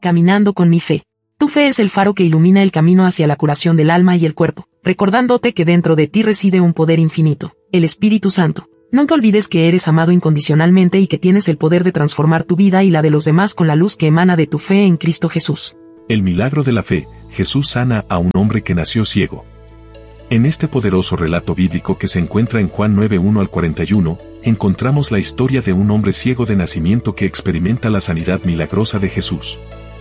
Caminando con mi fe. Tu fe es el faro que ilumina el camino hacia la curación del alma y el cuerpo, recordándote que dentro de ti reside un poder infinito, el Espíritu Santo. Nunca olvides que eres amado incondicionalmente y que tienes el poder de transformar tu vida y la de los demás con la luz que emana de tu fe en Cristo Jesús. El milagro de la fe. Jesús sana a un hombre que nació ciego. En este poderoso relato bíblico que se encuentra en Juan 9:1 al 41, encontramos la historia de un hombre ciego de nacimiento que experimenta la sanidad milagrosa de Jesús.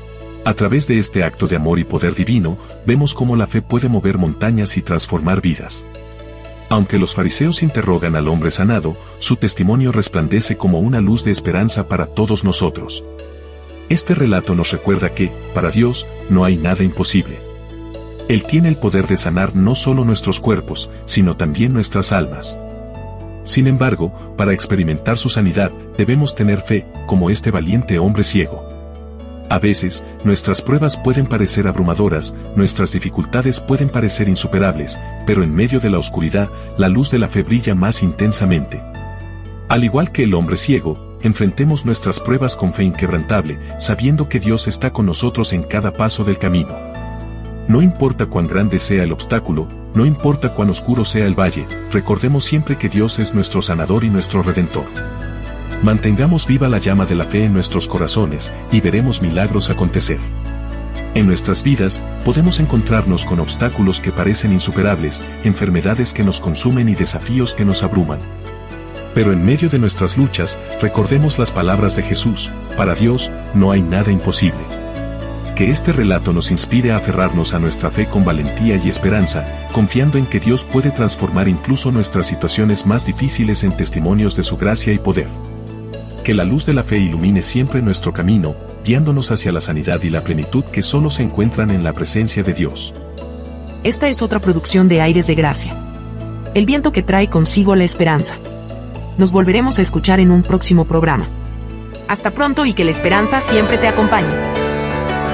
A través de este acto de amor y poder divino, vemos cómo la fe puede mover montañas y transformar vidas. Aunque los fariseos interrogan al hombre sanado, su testimonio resplandece como una luz de esperanza para todos nosotros. Este relato nos recuerda que, para Dios, no hay nada imposible. Él tiene el poder de sanar no solo nuestros cuerpos, sino también nuestras almas. Sin embargo, para experimentar su sanidad, debemos tener fe, como este valiente hombre ciego. A veces, nuestras pruebas pueden parecer abrumadoras, nuestras dificultades pueden parecer insuperables, pero en medio de la oscuridad, la luz de la fe brilla más intensamente. Al igual que el hombre ciego, enfrentemos nuestras pruebas con fe inquebrantable, sabiendo que Dios está con nosotros en cada paso del camino. No importa cuán grande sea el obstáculo, no importa cuán oscuro sea el valle, recordemos siempre que Dios es nuestro sanador y nuestro redentor. Mantengamos viva la llama de la fe en nuestros corazones, y veremos milagros acontecer. En nuestras vidas, podemos encontrarnos con obstáculos que parecen insuperables, enfermedades que nos consumen y desafíos que nos abruman. Pero en medio de nuestras luchas, recordemos las palabras de Jesús: para Dios, no hay nada imposible. Que este relato nos inspire a aferrarnos a nuestra fe con valentía y esperanza, confiando en que Dios puede transformar incluso nuestras situaciones más difíciles en testimonios de su gracia y poder. Que la luz de la fe ilumine siempre nuestro camino, guiándonos hacia la sanidad y la plenitud que solo se encuentran en la presencia de Dios. Esta es otra producción de Aires de Gracia. El viento que trae consigo la esperanza. Nos volveremos a escuchar en un próximo programa. Hasta pronto y que la esperanza siempre te acompañe.